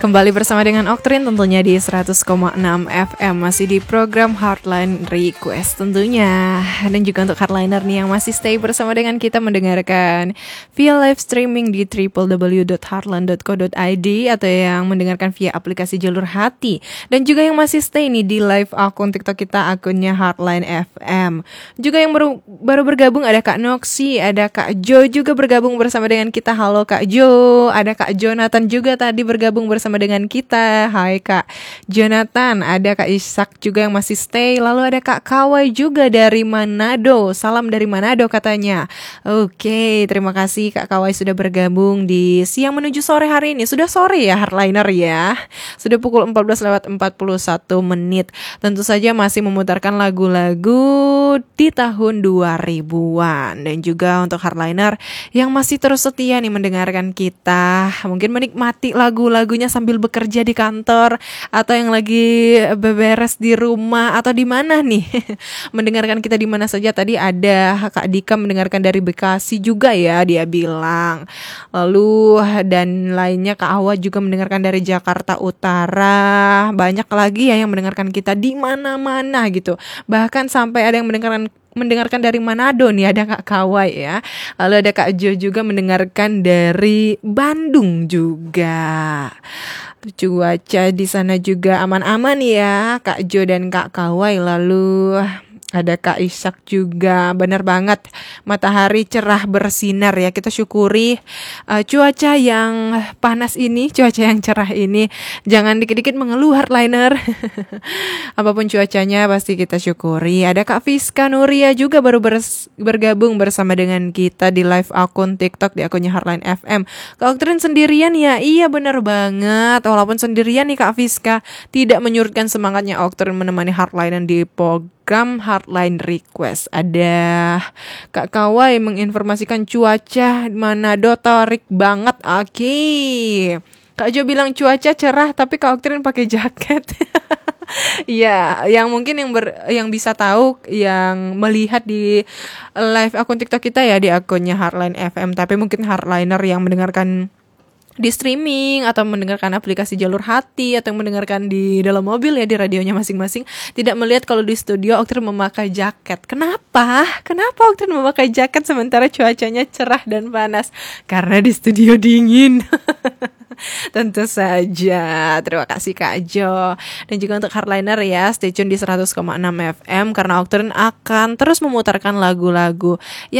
Kembali bersama dengan Oktrin tentunya di 100,6 FM. Masih di program Heartline Request tentunya. Dan juga untuk Heartliner nih yang masih stay bersama dengan kita mendengarkan via live streaming di www.heartline.co.id atau yang mendengarkan via aplikasi Jalur Hati. Dan juga yang masih stay nih di live akun TikTok kita, akunnya Heartline FM. Juga yang baru bergabung ada Kak Noxy, ada Kak Jo juga bergabung bersama dengan kita. Halo Kak Jo. Ada Kak Jonathan juga tadi bergabung bersama dengan kita. Hai Kak Jonathan. Ada Kak Ishak juga yang masih stay. Lalu ada Kak Kawai juga dari Manado. Salam dari Manado katanya. Oke, terima kasih Kak Kawai sudah bergabung di siang menuju sore hari ini. Sudah sore ya Heartliner ya. Sudah pukul 14:41. Tentu saja masih memutarkan lagu-lagu di tahun 2000-an. Dan juga untuk Heartliner yang masih terus setia nih mendengarkan kita, mungkin menikmati lagu-lagunya sambil bekerja di kantor atau yang lagi beberes di rumah atau di mana nih mendengarkan kita di mana saja. Tadi ada Kak Dika mendengarkan dari Bekasi juga ya, dia bilang. Lalu dan lainnya Kak Awa juga mendengarkan dari Jakarta Utara. Banyak lagi ya yang mendengarkan kita di mana-mana gitu. Bahkan sampai ada yang mendengarkan dari Manado nih, ada Kak Kawai ya. Lalu ada Kak Jo juga mendengarkan dari Bandung juga. Cuaca di sana juga aman-aman ya Kak Jo dan Kak Kawai. Lalu ada Kak Ishak juga, benar banget. Matahari cerah bersinar ya. Kita syukuri cuaca yang panas ini, cuaca yang cerah ini. Jangan dikit-dikit mengeluh Heartliner. Apapun cuacanya pasti kita syukuri. Ada Kak Fiska Nuria juga baru bergabung bersama dengan kita di live akun TikTok di akunnya Heartline FM. Kak Oktrin sendirian ya? Iya benar banget. Walaupun sendirian nih Kak Fiska, tidak menyurutkan semangatnya Oktrin menemani Heartliner di program Heartline Request. Ada Kak Kawai menginformasikan cuaca Manado terik banget. Oke. Kak Jo bilang cuaca cerah tapi Kak Oktrin pakai jaket. Ya, yang mungkin yang bisa tahu, yang melihat di live akun TikTok kita ya, di akunnya Heartline FM. Tapi mungkin Heartliner yang mendengarkan di streaming atau mendengarkan aplikasi Jalur Hati atau mendengarkan di dalam mobil ya, di radionya masing-masing, tidak melihat kalau di studio Oktrin memakai jaket. Kenapa Oktrin memakai jaket sementara cuacanya cerah dan panas? Karena di studio dingin. Tentu saja. Terima kasih Kak Jo. Dan juga untuk Heartliner ya, stay tune di 100,6 FM karena Oktrin akan terus memutarkan lagu-lagu yang